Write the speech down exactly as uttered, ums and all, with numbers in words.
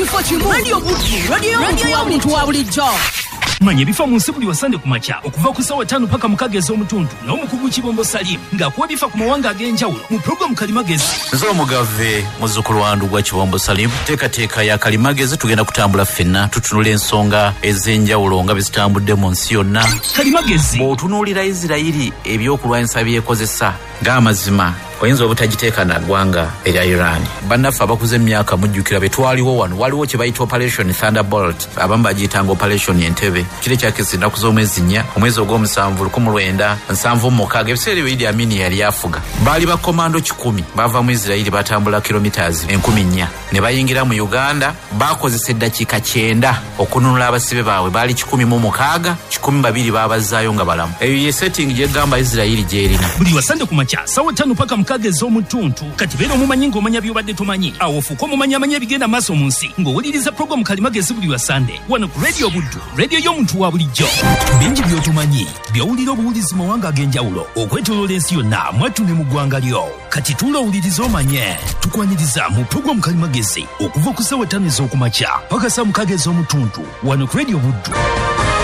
kifo kimu. Radio Buddu, radio y'omuntu wa bulijjo. Manya bifa mu nsi buli wasande ku makya okuva ku ssaawa ttaano paka mukaaga ez'omutundu n'omukugu Kibombo Salim ng'akuwa bifa ku mawanga ag'enjawulo mu programu Kalimagezi. Nze omugave muzzukulu wa Ndugwa Kibombo Salim. Teekateeka ya Kalimagezi tugenda kutambula ffenna tutunula ensonga ez'enjawulo nga bizitambudde mu nsi yonna. Kalimagezi bw'otunuulira Isirayiri ebyokulwanyisa byekozesa ng'amazima oyinza obutagiteeka na ggwanga erya Iran. Bannaffe abakuze emyaka mujjukira be twaliwo wano waliwo kye bayita Operation Thunderbolt, abamu bagiyitanga Operation Entebbe. Kiri kyakisa ennaku z'omwezi nnya omwezi ogw'omusanvu lukumi lwenda nsanvu mukaaga ebiseera ebyo Idi Amin yali afuga. Baali bakomando kikumi bava mu Isirayiri batambula kilometers enkumi nnya ne bayingira mu Uganda. Bakozesa eddakiika kyenda okununula abasibe baabwe baali kikumi mu mukaaga, kikumi babiri baabazaayo nga balamu. Eyo ye setting gyegamba Isirayiri gyerina. Buli wasande ku makya ssaawa ttaano paka mukaaga ez'omutuntu kati beera omumanyi ng'omanya by'obadde tomanyi. Awo ofuuka omumanyi amanya ebigenda maaso mu nsi ng'owuliriza programu Kalimagezi buli wasande wano ku Radio Buddu, radio y'omuntu wa bulijjo. Bingi by'otomanyi by'owulira obuwulizi mu mawanga ag'enjawulo okwetooloola ensi yonna mwattu ne mu ggwanga lyo. Kati tuula owuliriza omanye tukwaniriza mu programu Kalimagezi okuva ku ssaawa ttaano ez'okumakya paka ssaawa mukaaga ez'omutuntu wano ku Radio Buddu.